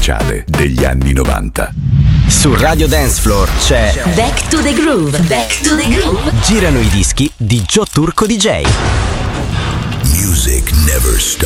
speciale degli anni 90. Su Radio Dance Floor c'è Back to the Groove. Back to the Groove. Girano i dischi di Joe Turco DJ. Music never stops.